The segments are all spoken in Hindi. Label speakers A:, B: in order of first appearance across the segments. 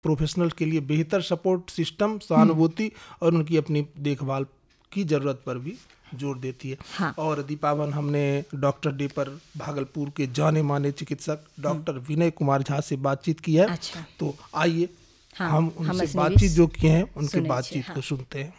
A: प्रोफेशनल के लिए बेहतर सपोर्ट सिस्टम, सहानुभूति और उनकी अपनी देखभाल की ज़रूरत पर भी जोर देती है।
B: हाँ।
A: और दीपावन, हमने डॉक्टर डे पर भागलपुर के जाने माने चिकित्सक डॉक्टर विनय कुमार झा से बातचीत की है।
B: अच्छा।
A: तो आइए
B: हाँ,
A: हम
B: हम
A: उनसे
B: इसमें
A: बातचीत
B: भी
A: जो किए हैं उनके
B: सुने
A: बातचीत
B: हाँ।
A: को सुनते हैं।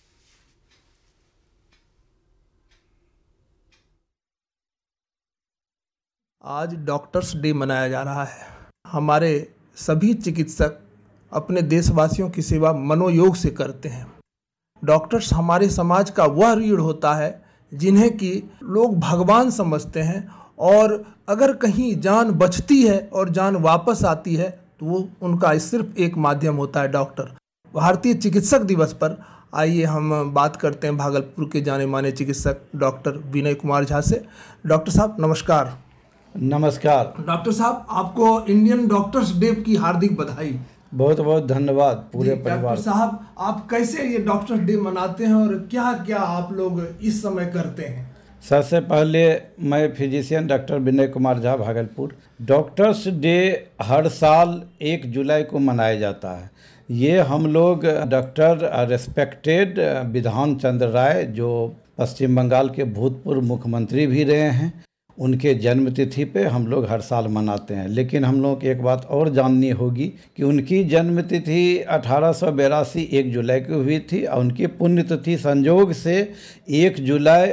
A: आज डॉक्टर्स डे मनाया जा रहा है। हमारे सभी चिकित्सक अपने देशवासियों की सेवा मनोयोग से करते हैं। डॉक्टर्स हमारे समाज का वह रीढ़ होता है जिन्हें कि लोग भगवान समझते हैं, और अगर कहीं जान बचती है और जान वापस आती है तो वो उनका सिर्फ एक माध्यम होता है, डॉक्टर। भारतीय चिकित्सक दिवस पर आइए हम बात करते हैं भागलपुर के जाने माने चिकित्सक डॉक्टर विनय कुमार झा से। डॉक्टर साहब नमस्कार।
C: नमस्कार।
A: डॉक्टर साहब, आपको इंडियन डॉक्टर्स डे की हार्दिक बधाई।
C: बहुत बहुत धन्यवाद पूरे परिवार।
A: डॉक्टर साहब, आप कैसे ये डॉक्टर्स डे मनाते हैं और क्या क्या आप लोग इस समय करते हैं?
C: सबसे पहले मैं physician doctor Vinay Kumar Jha, Bhagalpur. Doctors day हर साल 1 जुलाई को मनाया जाता है। ये हम लोग डॉक्टर रेस्पेक्टेड विधान चंद्र राय, जो पश्चिम बंगाल के भूतपूर्व मुख्यमंत्री भी रहे हैं, उनके जन्म तिथि पे हम लोग हर साल मनाते हैं। लेकिन हम लोग एक बात और जाननी होगी कि उनकी जन्म तिथि 1882 1 जुलाई को हुई थी और उनकी पुण्यतिथि संयोग से 1 जुलाई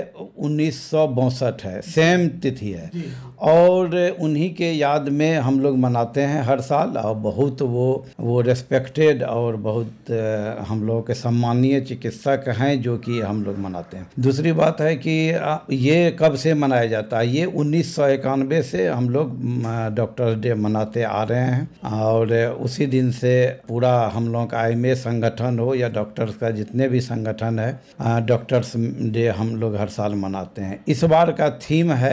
C: 1962 है, सेम तिथि है। और उन्हीं के याद में हम लोग मनाते हैं हर साल। और बहुत वो रेस्पेक्टेड और बहुत हम लोगों के सम्मानीय चिकित्सक हैं जो कि हम लोग मनाते हैं। दूसरी बात है कि ये कब से मनाया जाता है? ये 1991 से हम लोग डॉक्टर्स डे मनाते आ रहे हैं, और उसी दिन से पूरा हम लोगों का IMA संगठन हो या डॉक्टर्स का जितने भी संगठन है, डॉक्टर्स डे हम लोग हर साल मनाते हैं। इस बार का थीम है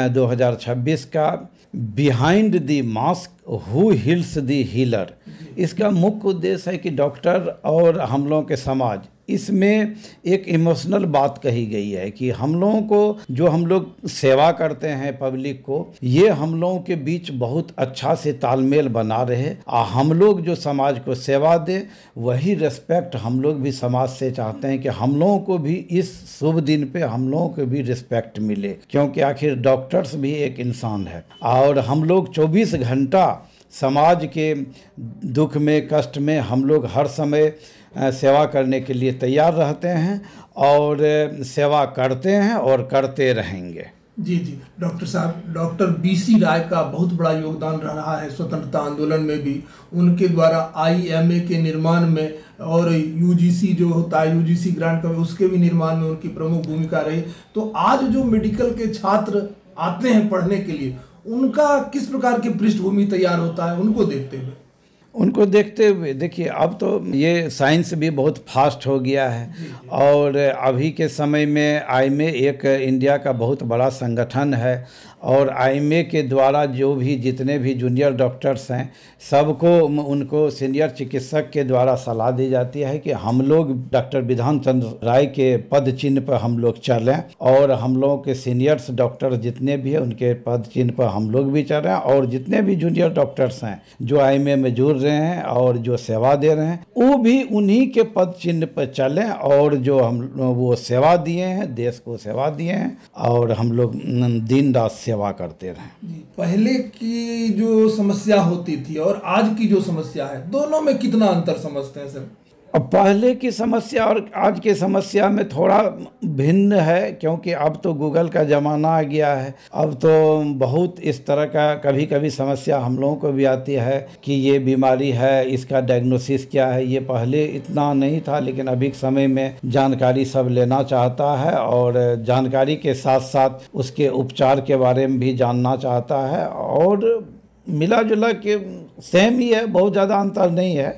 C: 2026 का behind the mask who heels the healer. इसका मुख्य उद्देश्य है कि डॉक्टर और हम लोगों के समाज, इसमें एक इमोशनल बात कही गई है कि हम लोगों को, जो हम लोग सेवा करते हैं पब्लिक को, ये हम लोगों के बीच बहुत अच्छा से तालमेल बना रहे, और हम लोग जो समाज को सेवा दें वही रिस्पेक्ट हम लोग भी समाज से चाहते हैं कि हम लोगों को भी इस शुभ दिन पे हम लोगों को भी रिस्पेक्ट मिले, क्योंकि आखिर डॉक्टर्स भी एक इंसान है। और हम लोग 24 घंटा समाज के दुख में, कष्ट में हम लोग हर समय सेवा करने के लिए तैयार रहते हैं और सेवा करते हैं और करते रहेंगे।
A: जी जी डॉक्टर साहब, डॉक्टर BC राय का बहुत बड़ा योगदान रहा है स्वतंत्रता आंदोलन में भी। उनके द्वारा IMA के निर्माण में और UGC जो होता है, UGC ग्रांट का, उसके भी निर्माण में उनकी प्रमुख भूमिका रही। तो आज जो मेडिकल के छात्र आते हैं पढ़ने के लिए, उनका किस प्रकार की पृष्ठभूमि तैयार होता है उनको देखते हुए?
C: उनको देखते हुए देखिए, अब तो ये साइंस भी बहुत फास्ट हो गया है, और अभी के समय में IMA एक इंडिया का बहुत बड़ा संगठन है, और IMA के द्वारा जो भी जितने भी जूनियर डॉक्टर्स हैं सबको उनको सीनियर चिकित्सक के द्वारा सलाह दी जाती है कि हम लोग डॉक्टर विधान चंद्र राय के पद चिन्ह पर हम लोग चलें, और हम लोगों के सीनियर्स डॉक्टर जितने भी हैं उनके पद चिन्ह पर हम लोग भी चलें, और जितने भी जूनियर डॉक्टर्स हैं जो IMA में जुड़ रहे हैं और जो सेवा दे रहे हैं वो भी उन्हीं के पद चिन्ह पर चलें, और जो हम वो सेवा दिए हैं, देश को सेवा दिए हैं, और हम लोग दिन रात सेवा करते रहे।
A: पहले की जो समस्या होती थी और आज की जो समस्या है, दोनों में कितना अंतर समझते हैं सर?
C: अब पहले की समस्या और आज की समस्या में थोड़ा भिन्न है, क्योंकि अब तो गूगल का ज़माना आ गया है। अब तो बहुत इस तरह का कभी कभी समस्या हम लोगों को भी आती है कि ये बीमारी है, इसका डायग्नोसिस क्या है। ये पहले इतना नहीं था, लेकिन अभी के समय में जानकारी सब लेना चाहता है, और जानकारी के साथ साथ उसके उपचार के बारे में भी जानना चाहता है, और मिला जुला के सेम ही है, बहुत ज़्यादा अंतर नहीं है,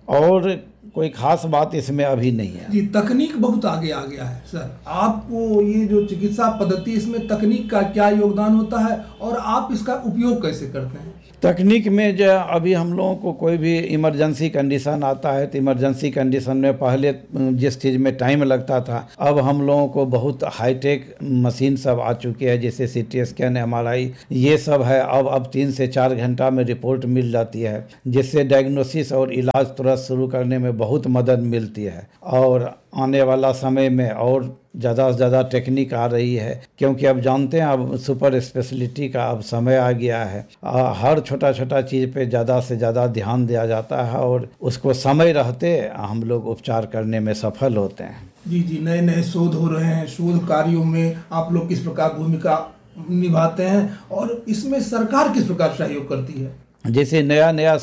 C: और कोई खास बात इसमें अभी नहीं है।
A: जी, तकनीक बहुत आगे आ गया है सर। आपको ये जो चिकित्सा पद्धति, इसमें तकनीक का क्या योगदान होता है और आप इसका उपयोग कैसे करते हैं?
C: तकनीक में जो अभी हम लोगों को कोई भी इमरजेंसी कंडीशन आता है तो इमरजेंसी कंडीशन में पहले जिस चीज़ में टाइम लगता था, अब हम लोगों को बहुत हाईटेक मशीन सब आ चुकी है, जैसे CT स्कैन, MRI ये सब है। अब 3 से 4 घंटा में रिपोर्ट मिल जाती है, जिससे डायग्नोसिस और इलाज तुरंत शुरू करने में बहुत मदद मिलती है। और आने वाला समय में और ज़्यादा से ज़्यादा टेक्निक आ रही है, क्योंकि अब जानते हैं अब सुपर स्पेशलिटी का अब समय आ गया है। हर छोटा छोटा चीज़ पे ज़्यादा से ज़्यादा ध्यान दिया जाता है और उसको समय रहते हम लोग उपचार करने में सफल होते हैं।
A: जी जी, नए नए शोध हो रहे हैं, शोध कार्यों में आप लोग किस प्रकार भूमिका निभाते हैं और इसमें सरकार किस प्रकार सहयोग करती है?
C: जैसे नया नया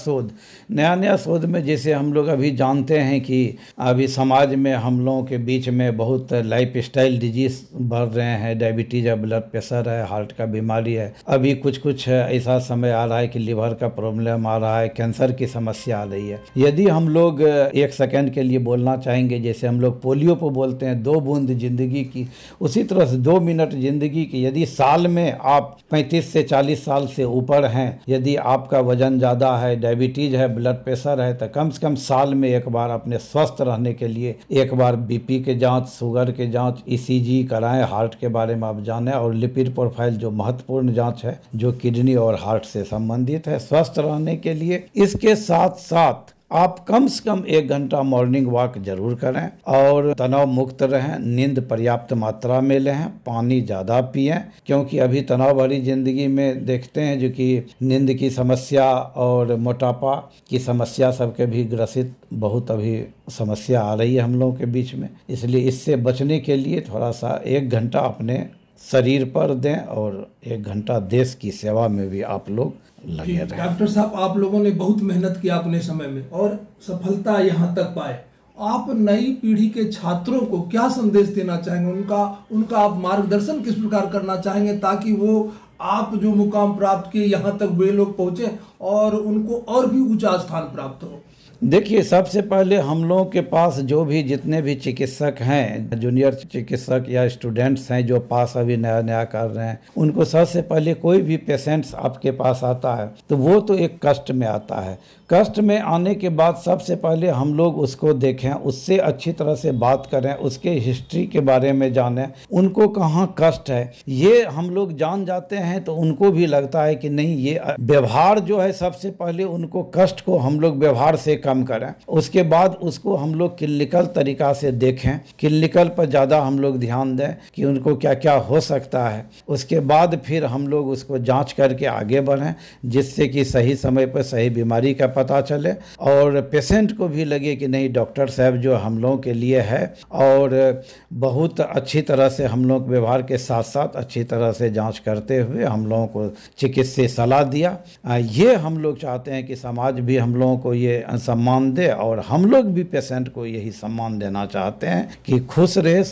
C: शोध में जैसे हम लोग अभी जानते हैं कि अभी समाज में हम लोगों के बीच में बहुत लाइफ स्टाइल डिजीज़ बढ़ रहे हैं, डायबिटीज़ है, ब्लड प्रेशर है, हार्ट का बीमारी है। अभी कुछ ऐसा समय आ रहा है कि लिवर का प्रॉब्लम आ रहा है, कैंसर की समस्या आ रही है। यदि हम लोग 1 सेकंड के लिए बोलना चाहेंगे, जैसे हम लोग पोलियो को बोलते हैं 2 बूंद जिंदगी की, उसी तरह से 2 मिनट जिंदगी की। यदि साल में आप 35 से 40 साल से ऊपर हैं, यदि आपका वजन ज़्यादा है, डायबिटीज़ है, ब्लड प्रेशर है, तो कम से कम साल में एक बार अपने स्वस्थ रहने के लिए एक बार BP के जांच, शुगर के जांच, ECG कराएं, हार्ट के बारे में आप जानें, और लिपिड प्रोफाइल जो महत्वपूर्ण जांच है जो किडनी और हार्ट से संबंधित है, स्वस्थ रहने के लिए। इसके साथ साथ आप कम से कम 1 घंटा मॉर्निंग वॉक जरूर करें और तनाव मुक्त रहें, नींद पर्याप्त मात्रा में लें, पानी ज़्यादा पिएं, क्योंकि अभी तनाव भरी ज़िंदगी में देखते हैं जो कि नींद की समस्या और मोटापा की समस्या सबके भी ग्रसित बहुत अभी समस्या आ रही है हम लोगों के बीच में। इसलिए इससे बचने के लिए थोड़ा सा 1 घंटा अपने शरीर पर दें और 1 घंटा देश की सेवा में भी आप लोग लगे रहें।
A: डॉक्टर साहब, आप लोगों ने बहुत मेहनत की अपने समय में और सफलता यहाँ तक पाए। आप नई पीढ़ी के छात्रों को क्या संदेश देना चाहेंगे? उनका आप मार्गदर्शन किस प्रकार करना चाहेंगे ताकि वो आप जो मुकाम प्राप्त किए यहाँ तक वे लोग पहुँचे और उनको और भी ऊंचा स्थान प्राप्त हो?
C: देखिए, सबसे पहले हम लोगों के पास जो भी जितने भी चिकित्सक हैं, जूनियर चिकित्सक या स्टूडेंट्स हैं जो पास अभी नया नया कर रहे हैं, उनको सबसे पहले कोई भी पेशेंट्स आपके पास आता है तो वो तो एक कष्ट में आता है। कष्ट में आने के बाद सबसे पहले हम लोग उसको देखें, उससे अच्छी तरह से बात करें, उसके हिस्ट्री के बारे में जानें, उनको कहाँ कष्ट है ये हम लोग जान जाते हैं तो उनको भी लगता है कि नहीं, ये व्यवहार जो है सबसे पहले उनको कष्ट को हम लोग व्यवहार से कम करें। उसके बाद उसको हम लोग क्लिनिकल तरीका से देखें, क्लिनिकल पर ज़्यादा हम लोग ध्यान दें कि उनको क्या क्या हो सकता है। उसके बाद फिर हम लोग उसको जांच करके आगे बढ़ें, जिससे कि सही समय पर सही बीमारी का पता चले और पेशेंट को भी लगे कि नहीं, डॉक्टर साहब जो हम लोगों के लिए है। और बहुत अच्छी तरह से हम लोग व्यवहार के साथ साथ अच्छी तरह से जाँच करते हुए हम लोगों को चिकित्सीय सलाह दिया। ये हम लोग चाहते हैं कि समाज भी हम लोगों को ये सम्मान दे और हम लोग भी पेशेंट को यही सम्मान देना चाहते हैं कि खुश रहे,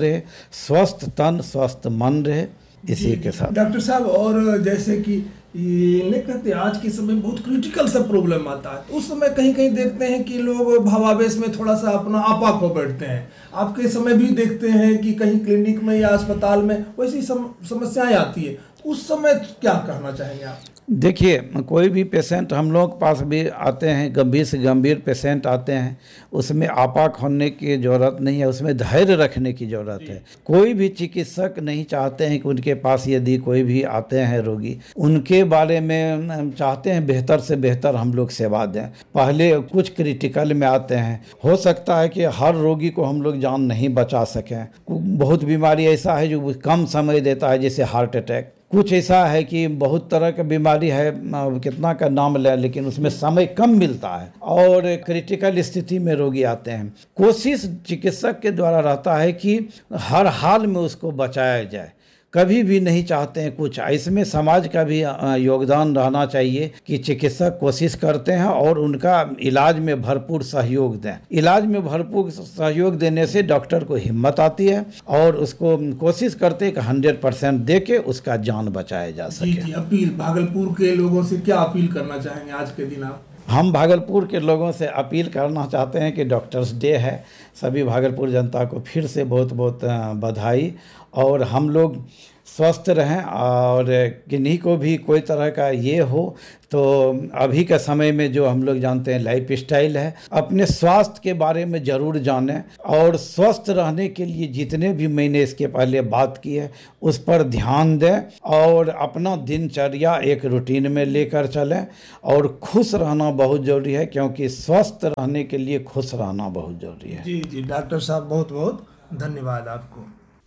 C: स्वस्थ तन स्वस्थ मन रहे। इसी के साथ
A: डॉक्टर साहब, और जैसे कि ये कहते हैं आज के समय बहुत क्रिटिकल सा प्रॉब्लम आता है, तो उस समय कहीं कहीं देखते हैं कि लोग भावावेश में थोड़ा सा अपना आपा खो बैठते हैं। आपके समय भी देखते हैं कि कहीं क्लिनिक में या अस्पताल में वैसी समस्याएं आती है, उस समय क्या कहना चाहेंगे आप?
C: देखिए, कोई भी पेशेंट हम लोग के पास भी आते हैं, गंभीर से गंभीर पेशेंट आते हैं, उसमें आपा खोने की ज़रूरत नहीं है, उसमें धैर्य रखने की ज़रूरत है। कोई भी चिकित्सक नहीं चाहते हैं कि उनके पास यदि कोई भी आते हैं रोगी, उनके बारे में चाहते हैं बेहतर से बेहतर हम लोग सेवा दें। पहले कुछ क्रिटिकल में आते हैं, हो सकता है कि हर रोगी को हम लोग जान नहीं बचा सकें। बहुत बीमारी ऐसा है जो कम समय देता है, जैसे हार्ट अटैक। कुछ ऐसा है कि बहुत तरह का बीमारी है, कितना का नाम ले, लेकिन उसमें समय कम मिलता है और क्रिटिकल स्थिति में रोगी आते हैं। कोशिश चिकित्सक के द्वारा रहता है कि हर हाल में उसको बचाया जाए, कभी भी नहीं चाहते हैं कुछ। इसमें समाज का भी योगदान रहना चाहिए कि चिकित्सक कोशिश करते हैं और उनका इलाज में भरपूर सहयोग दें। इलाज में भरपूर सहयोग देने से डॉक्टर को हिम्मत आती है और उसको कोशिश करते हैं कि 100% दे के उसका जान बचाया जा सके।
A: जी, अपील भागलपुर के लोगों से क्या अपील करना चाहेंगे आज के दिन आप?
C: हम भागलपुर के लोगों से अपील करना चाहते हैं कि डॉक्टर्स डे है, सभी भागलपुर जनता को फिर से बहुत बहुत बधाई। और हम लोग स्वस्थ रहें, और किन्हीं को भी कोई तरह का ये हो तो अभी के समय में जो हम लोग जानते हैं लाइफ स्टाइल है, अपने स्वास्थ्य के बारे में ज़रूर जानें, और स्वस्थ रहने के लिए जितने भी मैंने इसके पहले बात की है उस पर ध्यान दें, और अपना दिनचर्या एक रूटीन में लेकर चलें, और खुश रहना बहुत ज़रूरी है, क्योंकि स्वस्थ रहने के लिए खुश रहना बहुत ज़रूरी है।
A: जी जी डॉक्टर साहब, बहुत बहुत धन्यवाद आपको।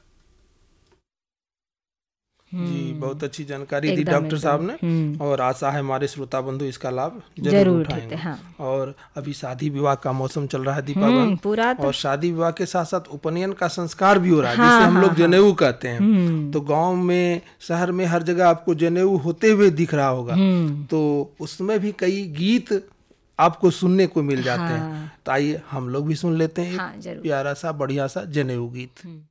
A: जी, बहुत अच्छी जानकारी दी डॉक्टर साहब ने, और आशा है हमारे श्रोता बंधु इसका लाभ जरूर उठाएंगे।
B: हाँ।
A: और अभी शादी विवाह का मौसम चल रहा है दीपा बहन,
B: पूरा तो
A: और शादी विवाह के साथ साथ उपनयन का संस्कार भी हो रहा है, जिसे हम लोग जनेऊ कहते हैं। तो गांव में, शहर में हर जगह आपको जनेऊ होते हुए दिख रहा होगा, तो उसमें भी कई गीत आपको सुनने को मिल जाते हैं। तो आइए हम लोग भी सुन लेते हैं एक प्यारा सा बढ़िया सा जनेऊ गीत।